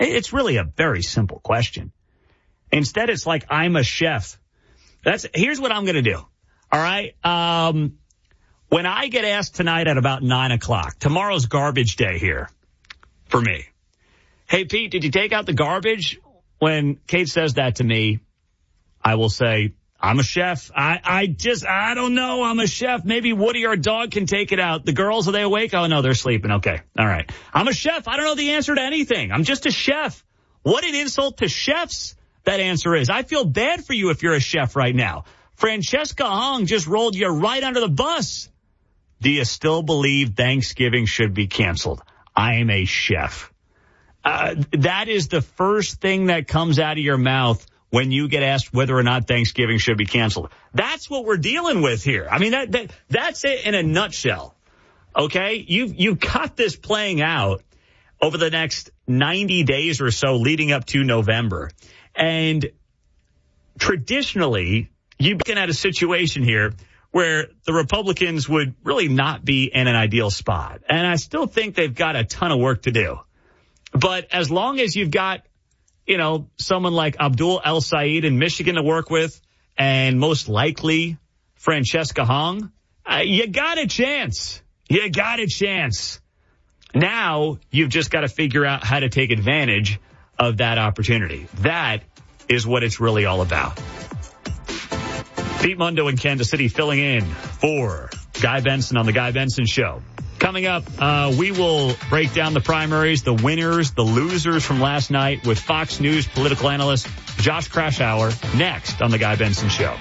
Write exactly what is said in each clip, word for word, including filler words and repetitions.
It's really a very simple question. Instead, it's like, I'm a chef. That's here's what I'm going to do. All right. Um, when I get asked tonight at about nine o'clock, tomorrow's garbage day here for me. Hey, Pete, did you take out the garbage? When Kate says that to me, I will say, I'm a chef. I, I just, I don't know. I'm a chef. Maybe Woody, our dog, can take it out. The girls, are they awake? Oh, no, they're sleeping. Okay. All right. I'm a chef. I don't know the answer to anything. I'm just a chef. What an insult to chefs that answer is. I feel bad for you if you're a chef right now. Francesca Hong just rolled you right under the bus. Do you still believe Thanksgiving should be canceled? I am a chef. Uh, that is the first thing that comes out of your mouth when you get asked whether or not Thanksgiving should be canceled. That's what we're dealing with here. I mean, that, that that's it in a nutshell. Okay? You've, you've got this playing out over the next ninety days or so leading up to November. And traditionally, you're looking at a situation here where the Republicans would really not be in an ideal spot. And I still think they've got a ton of work to do. But as long as you've got, you know, someone like Abdul El Sayed in Michigan to work with, and most likely Francesca Hong, uh, you got a chance. You got a chance. Now you've just got to figure out how to take advantage of that opportunity. That is what it's really all about. Pete Mundo in Kansas City filling in for Guy Benson on The Guy Benson Show. Coming up, uh, we will break down the primaries, the winners, the losers from last night with Fox News political analyst Josh Kraushaar next on The Guy Benson Show.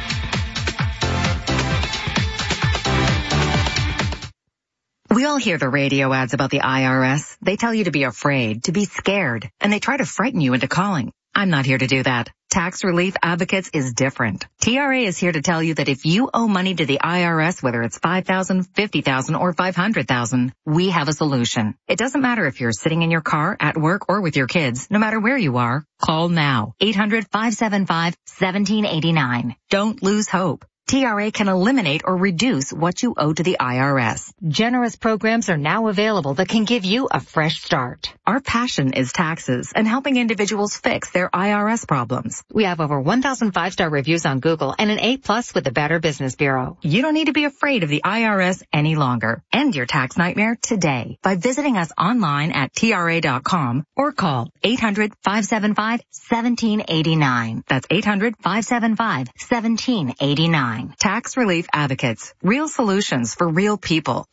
We all hear the radio ads about the I R S. They tell you to be afraid, to be scared, and they try to frighten you into calling. I'm not here to do that. Tax Relief Advocates is different. T R A is here to tell you that if you owe money to the I R S, whether it's five thousand dollars, fifty thousand dollars, or five hundred thousand dollars, we have a solution. It doesn't matter if you're sitting in your car, at work, or with your kids. No matter where you are, call now. eight hundred, five seven five, one seven eight nine. Don't lose hope. T R A can eliminate or reduce what you owe to the I R S. Generous programs are now available that can give you a fresh start. Our passion is taxes and helping individuals fix their I R S problems. We have over one thousand five-star reviews on Google and an A plus with the Better Business Bureau. You don't need to be afraid of the I R S any longer. End your tax nightmare today by visiting us online at T R A dot com or call eight hundred, five seven five, one seven eight nine. That's eight hundred, five seven five, one seven eight nine. Tax Relief Advocates. Real solutions for real people.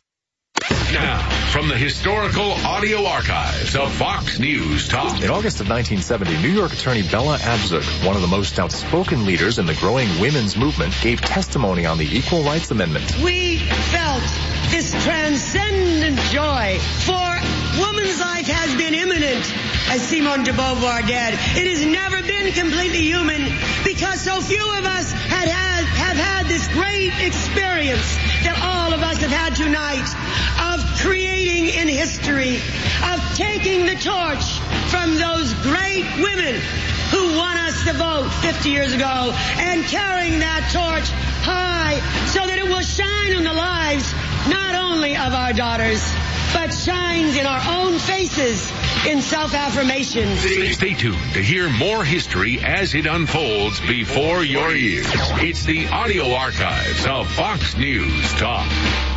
Now, from the historical audio archives of Fox News Talk. In August of nineteen seventy, New York attorney Bella Abzug, one of the most outspoken leaders in the growing women's movement, gave testimony on the Equal Rights Amendment. We felt this transcendent joy, for woman's life has been imminent, as Simone de Beauvoir did. It has never been completely human because so few of us had had, have had this great experience that all of us have had tonight of creating in history, of taking the torch from those great women who won us the vote fifty years ago and carrying that torch high so that it will shine on the lives not only of our daughters, but shines in our own faces in self-affirmation. Stay, stay tuned to hear more history as it unfolds before your ears. It's the audio archives of Fox News Talk.